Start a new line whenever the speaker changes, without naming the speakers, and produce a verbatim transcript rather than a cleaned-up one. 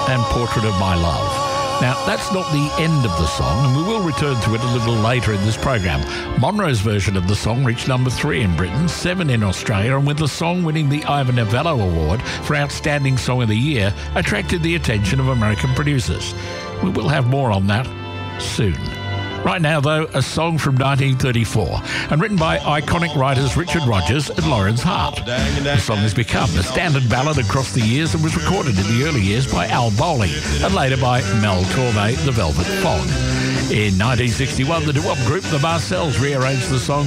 and Portrait of My Love. Now, that's not the end of the song, and we will return to it a little later in this program. Monroe's version of the song reached number three in Britain, seven in Australia, and with the song winning the Ivor Novello Award for Outstanding Song of the Year, attracted the attention of American producers. We will have more on that soon. Right now, though, a song from nineteen thirty-four, and written by iconic writers Richard Rodgers and Lawrence Hart. The song has become a standard ballad across the years and was recorded in the early years by Al Bowlly and later by Mel Torme, the Velvet Fog. In nineteen sixty-one, the doo-wop group The Marcells rearranged the song